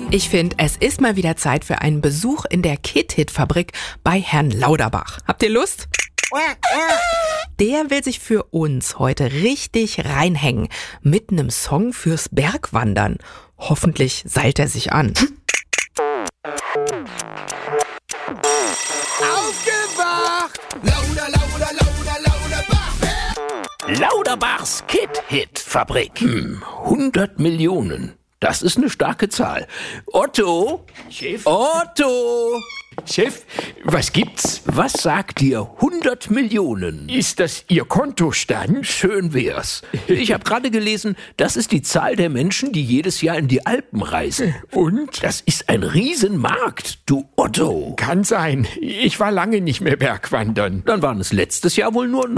Ich finde, es ist mal wieder Zeit für einen Besuch in der Kit-Hit-Fabrik bei Herrn Lauterbach. Habt ihr Lust? Der will sich für uns heute richtig reinhängen mit einem Song fürs Bergwandern. Hoffentlich seilt er sich an. Aufgewacht! Lauter, lauter, lauter, Lauterbach! Lauterbachs Kit-Hit-Fabrik. 100 Millionen. Das ist eine starke Zahl. Otto? Chef? Otto! Chef, was gibt's? Was sagt dir 100 Millionen? Ist das Ihr Kontostand? Schön wär's. Ich habe gerade gelesen, das ist die Zahl der Menschen, die jedes Jahr in die Alpen reisen. Und? Das ist ein Riesenmarkt, du Otto. Kann sein. Ich war lange nicht mehr Bergwandern. Dann waren es letztes Jahr wohl nur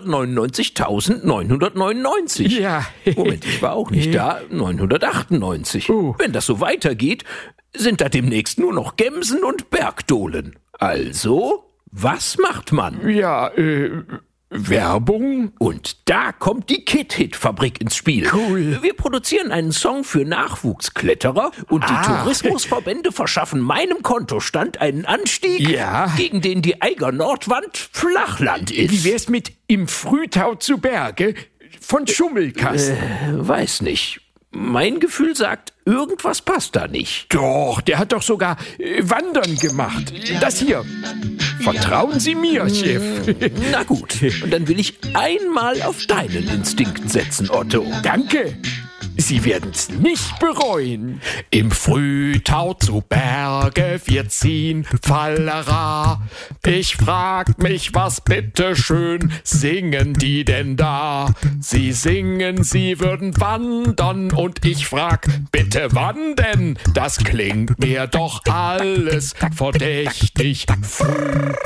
999.999. Ja. Moment, ich war auch nicht da. 998. Wenn das so weitergeht, sind da demnächst nur noch Gemsen und Bergdohlen. Also, was macht man? Ja, Werbung? Und da kommt die Kit-Hit-Fabrik ins Spiel. Cool. Wir produzieren einen Song für Nachwuchskletterer und die Tourismusverbände verschaffen meinem Kontostand einen Anstieg, gegen den die Eiger Nordwand Flachland ist. Wie wär's mit Im Frühtau zu Berge von Schummelkasten? Weiß nicht. Mein Gefühl sagt, irgendwas passt da nicht. Doch, der hat doch sogar Wandern gemacht. Das hier. Vertrauen Sie mir, Chef. Na gut, und dann will ich einmal auf deinen Instinkt setzen, Otto. Danke. Sie werden's nicht bereuen. Im Frühtau zu Berge wir ziehen, Fallera. Ich frag mich, was bitteschön singen die denn da? Sie singen, sie würden wandern und ich frag, bitte wann denn? Das klingt mir doch alles verdächtig früh.